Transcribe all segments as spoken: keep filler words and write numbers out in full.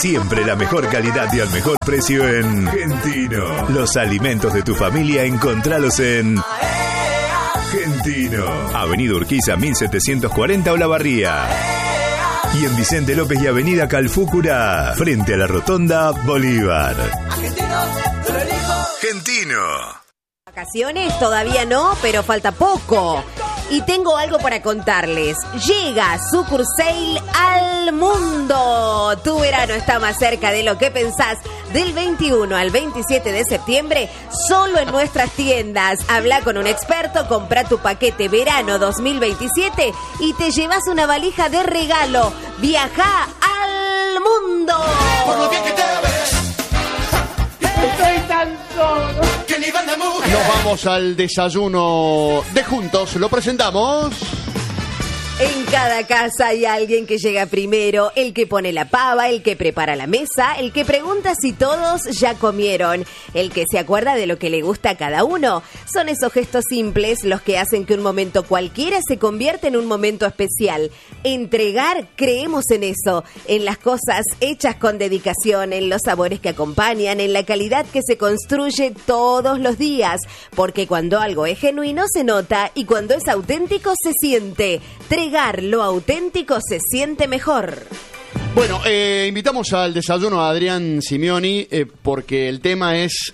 Siempre la mejor calidad y al mejor precio en Gentino. Los alimentos de tu familia, encontralos en Gentino. Avenida Urquiza mil setecientos cuarenta Olavarría. Y en Vicente López y Avenida Calfúcura, frente a la Rotonda Bolívar. Gentino. Vacaciones todavía no, pero falta poco. Y tengo algo para contarles. Llega Sucursail al mundo. Tu verano está más cerca de lo que pensás. Del veintiuno al veintisiete de septiembre, solo en nuestras tiendas. Habla con un experto, compra tu paquete verano dos mil veintisiete y te llevas una valija de regalo. Viaja al mundo. Por lo bien que te ves. Estoy tan solo. Nos vamos al desayuno de Juntos. Lo presentamos. En cada casa hay alguien que llega primero, el que pone la pava, el que prepara la mesa, el que pregunta si todos ya comieron, el que se acuerda de lo que le gusta a cada uno. Son esos gestos simples los que hacen que un momento cualquiera se convierta en un momento especial. Entregar, creemos en eso, en las cosas hechas con dedicación, en los sabores que acompañan, en la calidad que se construye todos los días, porque cuando algo es genuino se nota y cuando es auténtico se siente. Entregar lo auténtico se siente mejor. Bueno, eh, invitamos al desayuno a Adrián Simeoni eh, porque el tema es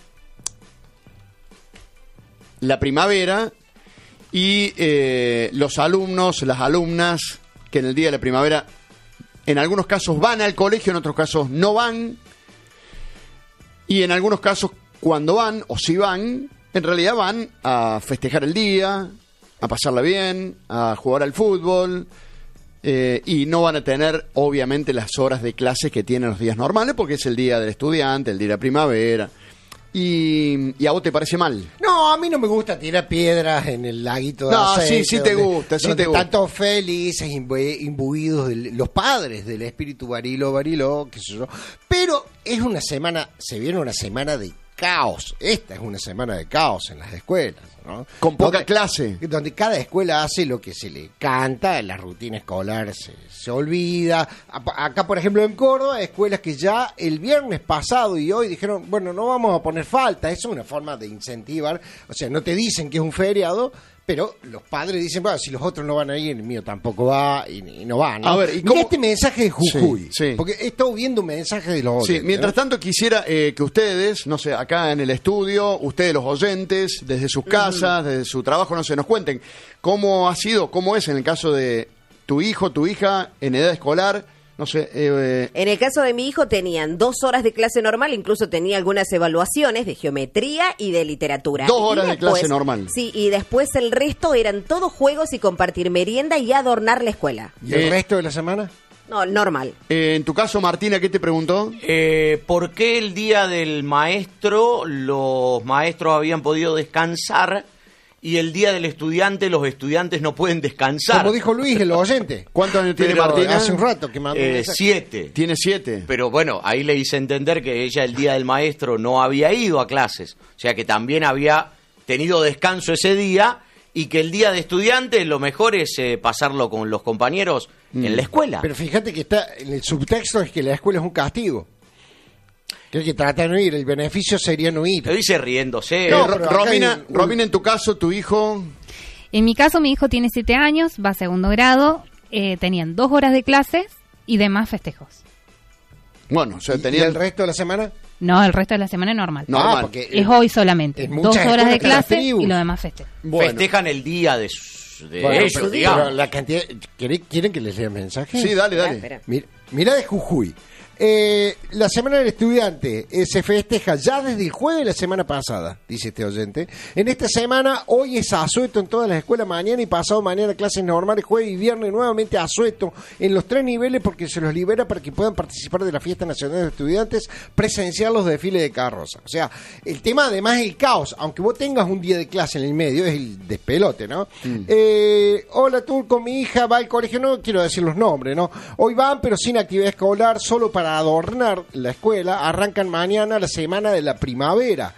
la primavera y eh, los alumnos, las alumnas que en el día de la primavera en algunos casos van al colegio, en otros casos no van, y en algunos casos cuando van o si van, en realidad van a festejar el día, a pasarla bien, a jugar al fútbol, eh, y no van a tener, obviamente, las horas de clase que tienen los días normales, porque es el día del estudiante, el día de la primavera. Y, y a vos te parece mal. No, a mí no me gusta tirar piedras en el laguito de no, aceite. sí, sí te donde, gusta, sí donde te gusta. Están todos felices, imbu- imbuidos, de, los padres del espíritu Barilo, Barilo, qué sé yo. Pero es una semana, se viene una semana de caos. Esta es una semana de caos en las escuelas, ¿no? Con poca donde, clase. Donde cada escuela hace lo que se le canta, la rutina escolar se, se olvida. Acá, por ejemplo, en Córdoba, escuelas que ya el viernes pasado y hoy dijeron, bueno, no vamos a poner falta. Eso es una forma de incentivar. O sea, no te dicen que es un feriado, pero los padres dicen, bueno, si los otros no van a ir, el mío tampoco va y, y no va, ¿no? A ver, ¿y Mira cómo? este mensaje de Jujuy, Sí, sí. porque he estado viendo mensajes de los Sí, oyentes, mientras ¿no? tanto quisiera eh, que ustedes, no sé, acá en el estudio, ustedes los oyentes, desde sus casas, desde su trabajo, no sé, nos cuenten cómo ha sido, cómo es en el caso de tu hijo, tu hija, en edad escolar, no sé. Eh, En el caso de mi hijo tenían dos horas de clase normal, incluso tenía algunas evaluaciones de geometría y de literatura. Dos horas y de después, clase normal. Sí, y después el resto eran todos juegos y compartir merienda y adornar la escuela. ¿Y el Eh, resto de la semana? No, normal. eh, en tu caso, Martina, ¿qué te preguntó? Eh, ¿Por qué el día del maestro los maestros habían podido descansar y el día del estudiante los estudiantes no pueden descansar? Como dijo Luis, el oyente. ¿Cuántos años tiene Pero Martina? hace un rato que mandó un Eh, mensaje. siete. Tiene siete. Pero bueno, ahí le hice entender que ella el día del maestro no había ido a clases, o sea que también había tenido descanso ese día y que el día de estudiante lo mejor es eh, pasarlo con los compañeros mm. en la escuela. Pero fíjate que está en el subtexto es que la escuela es un castigo. Que hay que tratar de no ir, el beneficio sería no ir. Lo dice riéndose. No, pero acá Romina, hay un- Romina, en tu caso, tu hijo... En mi caso, mi hijo tiene siete años, va a segundo grado, eh, tenían dos horas de clases y demás festejos. Bueno, o sea, ¿Y tenía el resto de la semana? No, el resto de la semana es normal. Normal. Ah, porque Es hoy solamente. en Dos muchas horas de escuelas de las clase tribus. y lo demás festejos. Bueno. Festejan el día de, su- de Bueno, ellos, pero, digamos. pero la cantidad, ¿quieren, ¿Quieren que les lea el mensaje? Sí, dale, dale. Espera, espera. Mira, mira de Jujuy. Eh, la Semana del Estudiante eh, se festeja ya desde el jueves de la semana pasada, dice este oyente. En esta semana, hoy es asueto en todas las escuelas, mañana y pasado mañana clases normales, jueves y viernes nuevamente asueto en los tres niveles porque se los libera para que puedan participar de la Fiesta Nacional de Estudiantes, presenciar los desfiles de carroza. O sea, el tema además es el caos, aunque vos tengas un día de clase en el medio, es el despelote, ¿no? Mm. Eh, hola, Turco, mi hija va al colegio, no quiero decir los nombres, ¿no? Hoy van, pero sin actividad escolar, solo para adornar la escuela. Arrancan mañana la semana de la primavera.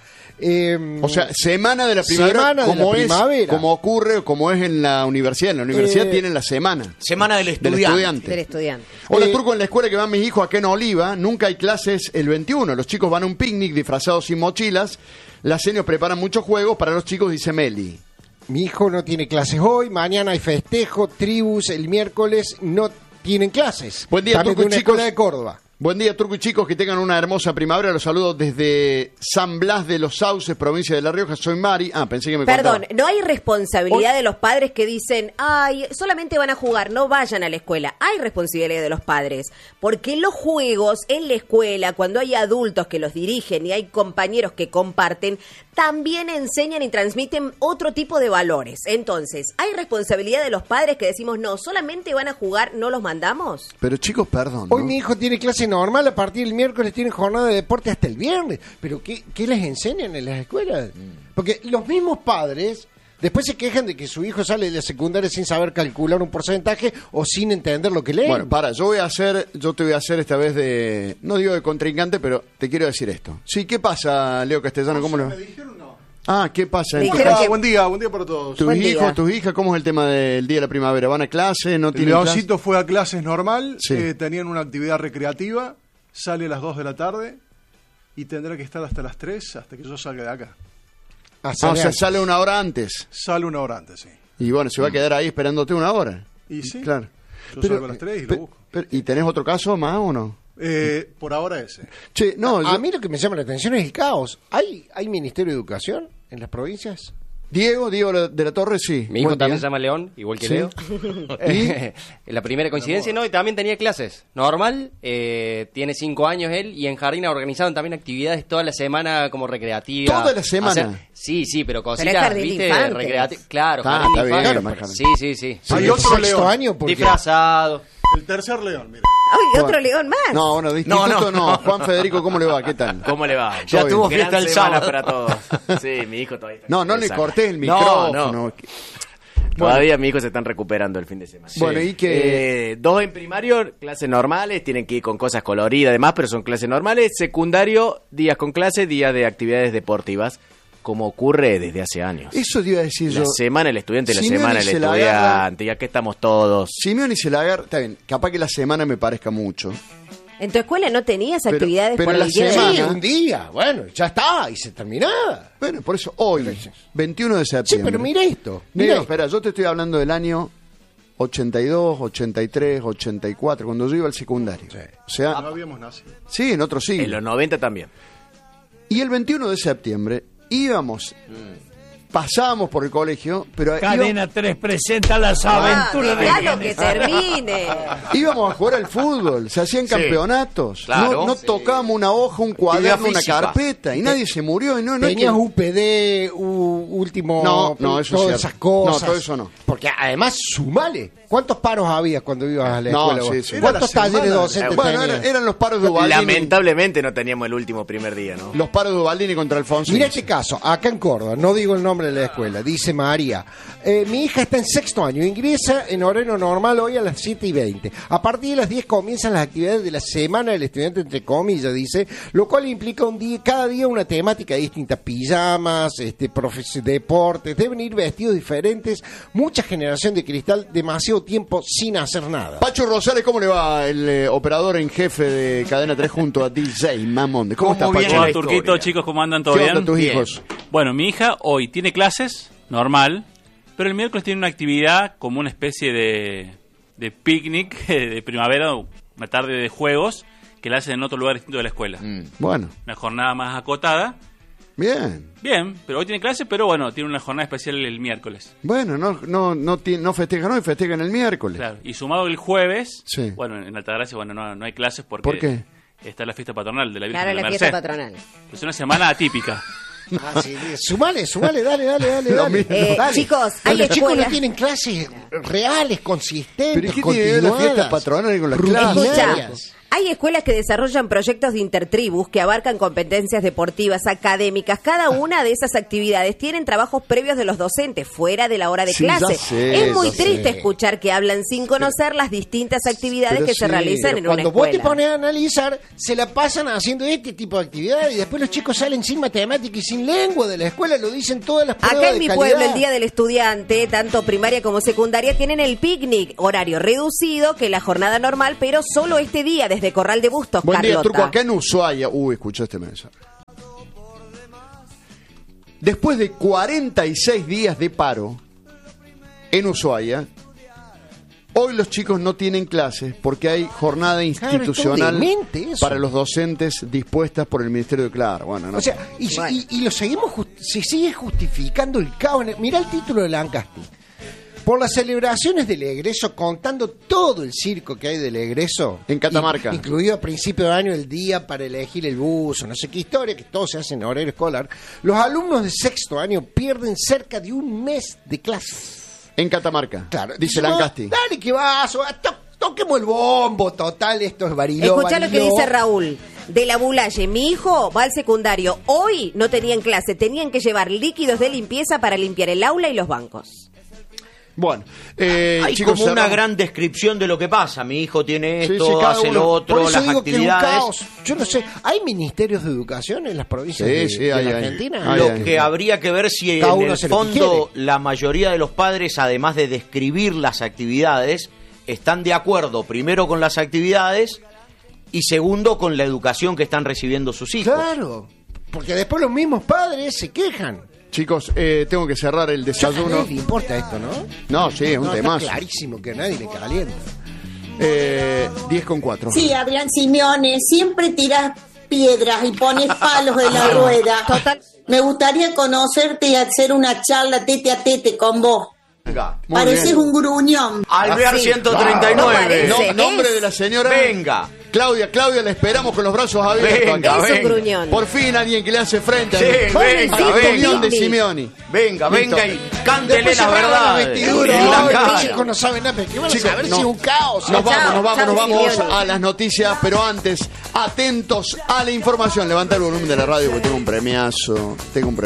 Eh, O sea, semana de la primavera, Semana de como la es, primavera. como ocurre o como es en la universidad. En la universidad Eh, tienen la semana. Semana del Del estudiante. estudiante. Del estudiante. Hola, Eh, Turco, en la escuela que van mis hijos acá en Oliva, nunca hay clases el veintiuno. Los chicos van a un picnic disfrazados sin mochilas. Las seños preparan muchos juegos para los chicos, dice Meli. Mi hijo no tiene clases hoy, mañana hay festejo, tribus, el miércoles no tienen clases. Buen día, También Turco de y una chicos. escuela de Córdoba. Buen día, Turco y chicos, que tengan una hermosa primavera. Los saludo desde San Blas de los Sauces, provincia de La Rioja. Soy Mari. Ah, pensé que me Perdón, contaba. no hay responsabilidad Hoy- de los padres que dicen, ay, solamente van a jugar, no vayan a la escuela. Hay responsabilidad de los padres, porque los juegos en la escuela, cuando hay adultos que los dirigen y hay compañeros que comparten, también enseñan y transmiten otro tipo de valores. Entonces, ¿hay responsabilidad de los padres que decimos, no, solamente van a jugar, no los mandamos? Pero chicos, perdón. Hoy ¿no? mi hijo tiene clase normal, a partir del miércoles tienen jornada de deporte hasta el viernes. Pero ¿qué, qué les enseñan en las escuelas? Porque los mismos padres después se quejan de que su hijo sale de la secundaria sin saber calcular un porcentaje o sin entender lo que lee. Bueno, para, yo voy a hacer, yo te voy a hacer esta vez de, no digo de contrincante, pero te quiero decir esto. Sí, ¿qué pasa, Leo Castellano? ¿Cómo lo? Ah, ¿qué pasa? Me en tu dijeron casa? que- Buen día, buen día para todos. ¿Tus Buen día. hijos, tus hijas, cómo es el tema del día de la primavera? ¿Van a clase? ¿No El tienen clase? Leoncito fue a clases normal, Sí. eh, tenían una actividad recreativa, sale a las dos de la tarde y tendrá que estar hasta las tres, hasta que yo salga de acá. Ah, Ah, sale o sea, antes. sale una hora antes. Sale una hora antes, sí. Y bueno, se va a quedar ahí esperándote una hora. Y sí, Claro. yo salgo a las tres y pe- lo busco. pero- ¿Y tenés otro caso más o no? Eh, por ahora ese. Che, no, a, yo- a mí lo que me llama la atención es el caos. ¿Hay, hay Ministerio de Educación en las provincias? Diego, Diego de la Torre, sí. Mi hijo Buen también día. se llama León, igual que Sí. Leo. Eh, la primera coincidencia, ¿no? Y también tenía clases. Normal, eh, tiene cinco años él, y en Jardín organizaban también actividades toda la semana como recreativas. ¿Toda la semana? Hacer- sí, sí, pero Pero es cositas, jardín de ¿viste? infantes. Recreati- Claro, Ah, jardín de está bien, infantes. más jardín. Sí, sí, sí. Sí, Hay el otro sexto León. año porque Disfrazado. El tercer león, mira. ¡Ay, otro león más! No, bueno, de instituto No, no, no, no. Juan Federico, ¿cómo le va? ¿Qué tal? ¿Cómo le va? Ya Todo tuvo bien. fiesta Gran el semana sábado. para todos. Sí, mi hijo todavía está No, no le empezando. corté el No, micrófono. no. Todavía mi hijo se están recuperando el fin de semana. Bueno, ¿y qué? Eh, dos en primario, clases normales, tienen que ir con cosas coloridas, además, pero son clases normales. Secundario, días con clases, días de actividades deportivas, como ocurre desde hace años. Eso te iba a decir La yo. semana del estudiante, la Simeone semana del se la estudiante, ya que estamos todos. Simeone se la agarra, está bien, capaz que la semana me parezca mucho. ¿En tu escuela no tenías Pero- actividades pero por la el día de semana- Sí, niño? un día, bueno, ya está, y se terminaba. Bueno, por eso hoy, veintiuno de Sí, septiembre. pero mira esto. Mira, Mira, espera, yo te estoy hablando del año ochenta y dos, ochenta y tres, ochenta y cuatro, cuando yo iba al secundario. O sea, No habíamos nacido. sí, en otro siglo. En los noventa también. Y el veintiuno de septiembre íbamos, pasábamos por el colegio, pero Cadena tres presenta las aventuras de Ah, déjalo Miguel. que termine. íbamos a jugar al fútbol, se hacían campeonatos. claro. no no Sí. tocábamos una hoja, un cuaderno, una física. carpeta, y nadie se murió. Y no, no es tenías que- U P D, U- último, No, no, eso es todas cierto. esas cosas. No, todo eso no. Porque además, sumale. ¿Cuántos paros había cuando ibas a la No, escuela? sí, vos? sí. ¿Cuántos Era la talleres semana. docentes Bueno, tenías? eran, eran los paros de Ubaldini. Lamentablemente no teníamos el último primer día, ¿no? Los paros de Ubaldini contra Alfonso. Mira este caso, acá en Córdoba, no digo el nombre de la escuela, dice María, eh, mi hija está en sexto año, ingresa en horario normal hoy a las siete y veinte. A partir de las diez comienzan las actividades de la semana del estudiante, entre comillas, dice, lo cual implica un día, cada día una temática distinta, pijamas, este, profes- deportes, deben ir vestidos diferentes, mucha generación de cristal, demasiado tiempo sin hacer nada. Pacho Rosales, ¿cómo le va el eh, operador en jefe de Cadena tres junto a D J Mamonde? ¿Cómo, ¿Cómo estás, viene Pacho? la Hola, Turquito, historia? chicos, ¿cómo andan? ¿Todo ¿Qué bien? onda tus Bien. hijos? Bueno, mi hija hoy tiene clases, normal, pero el miércoles tiene una actividad como una especie de, de picnic de primavera, una tarde de juegos, que la hacen en otro lugar distinto de la escuela. Bueno, Una jornada más acotada. bien. Bien, pero hoy tiene clase, pero bueno, tiene una jornada especial el miércoles. Bueno, no, no, no, ti- no festejan hoy, festejan el miércoles. Claro, y sumado el jueves, Sí. bueno, en Altagracia, bueno, no, no hay clases porque ¿Por qué? está la fiesta patronal de la Virgen Claro, de la la Merced. fiesta patronal. Es una semana atípica. Ah, sí, sí. Sumale, sumale, dale, dale, dale, Lo dale. mismo. Eh, Dale. chicos, Que hay los chicos escuela- no tienen clases reales, consistentes, ¿Pero qué tiene que ver la fiesta continuadas, patronal con las rutinarias. clases? Escucha, Hay escuelas que desarrollan proyectos de intertribus que abarcan competencias deportivas, académicas. Cada una de esas actividades tienen trabajos previos de los docentes fuera de la hora de Sí, clase. ya sé, es muy ya triste sé. escuchar que hablan sin conocer las distintas actividades Pero que sí, se realizan en una cuando vos te escuela. pones a analizar, se la pasan haciendo este tipo de actividades y después los chicos salen sin matemática y sin lengua de la escuela, lo dicen todas las pruebas Acá en de mi calidad. pueblo, el Día del Estudiante, tanto primaria como secundaria, tienen el picnic, horario reducido que la jornada normal, pero solo este día, desde Corral de Bustos, Buen día, Carlota. Turco. Acá en Ushuaia. Uy, escuché este mensaje. Después de cuarenta y seis días de paro en Ushuaia, hoy los chicos no tienen clases porque hay jornada institucional demente eso. para los docentes dispuestas por el Ministerio de Claro. Bueno, no. O sea, y, y- y lo seguimos, just- se sigue justificando el caos. Mirá el título de Lancaster. Por las celebraciones del egreso, contando todo el circo que hay del egreso. En Catamarca. in- Incluido a principio de año el día para elegir el bus, o no sé qué historia, que todo se hace en horario escolar. Los alumnos de sexto año pierden cerca de un mes de clases. En Catamarca. Claro. Dice No, Lancasti. Dale, que vas, o- to- toquemos el bombo, total, esto es Bariló. Escuchá lo que Bariló. dice Raúl. De la Bulaye, mi hijo va al secundario. Hoy no tenían clase, tenían que llevar líquidos de limpieza para limpiar el aula y los bancos. Bueno, eh, Hay chicos, como una cerramos. gran descripción de lo que pasa. Mi hijo tiene Sí, esto, sí, cada hace uno. lo Por otro, eso las digo que es un actividades. caos. Yo no sé, ¿hay ministerios de educación en las provincias Sí, de, sí, de hay, la hay. Argentina? Hay, Lo hay. que habría que ver si Cada en uno el hace lo que fondo la mayoría de los padres, además de describir las actividades, están de acuerdo primero con las actividades y segundo con la educación que están recibiendo sus hijos. Claro, porque después los mismos padres se quejan. Chicos, eh, tengo que cerrar el A desayuno. nadie le importa esto, ¿no? No, sí, es un No, está temazo. clarísimo que a nadie le calienta. Eh, diez con cuatro. Sí, Adrián Simeone, siempre tiras piedras y pones palos de la rueda. Total. Me gustaría conocerte y hacer una charla tete a tete con vos. Venga. Muy Pareces bien. un gruñón. Alvear sí. ciento treinta y No nueve. parece. No, nombre es- de la señora. Venga. Claudia, Claudia, la esperamos con los brazos abiertos. Venga, acá. Es un gruñón. Por fin alguien que le hace frente Sí, a Vos venga, decís la opinión de picnic. Simeoni. Venga, Listo. venga y cántele Después la se rasgan verdad. las vestiduras, En la no, cara. los chicos no saben nada, pero ¿qué van a Chicos, saber no. si es un caos? Nos vamos, Chao, nos vamos, chao, nos vamos Simeoni. a las noticias, pero antes, atentos a la información. Levanta el volumen de la radio porque tengo un premiazo. Tengo un premiazo.